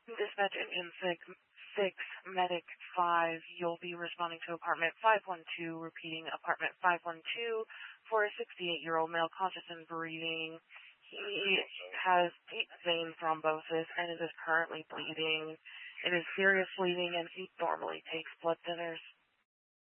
Dispatch engine 6, medic 5, you'll be responding to apartment 512, repeating apartment 512 for a 68-year-old male conscious and breathing. He has deep vein thrombosis and it is currently bleeding. It is serious bleeding and he normally takes blood thinners.